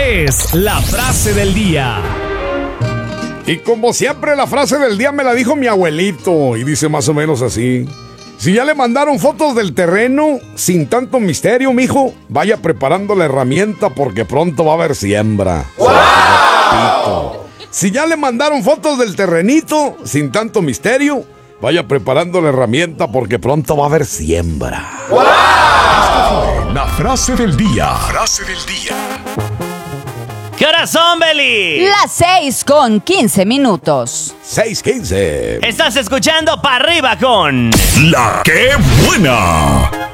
es la frase del día. Y como siempre, la frase del día me la dijo mi abuelito y dice más o menos así: si ya le mandaron fotos del terreno, sin tanto misterio, mijo, vaya preparando la herramienta porque pronto va a haber siembra. ¡Wow! Si ya le mandaron fotos del terrenito, sin tanto misterio, vaya preparando la herramienta porque pronto va a haber siembra. ¡Wow! La frase del día. Frase del día. ¿Qué horas son, Beli? Las 6:15. 6:15. Estás escuchando Pa' Arriba con La que buena.